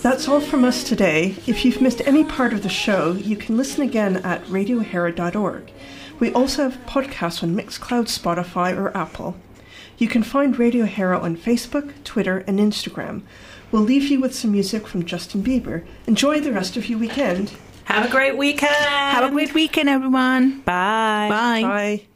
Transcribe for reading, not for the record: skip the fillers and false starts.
That's all from us today. If you've missed any part of the show, you can listen again at radiohera.org. We also have podcasts on Mixcloud, Spotify, or Apple. You can find Radio Hera on Facebook, Twitter, and Instagram. We'll leave you with some music from Justin Bieber. Enjoy the rest of your weekend. Have a great weekend. Have a great weekend, everyone. Bye. Bye. Bye.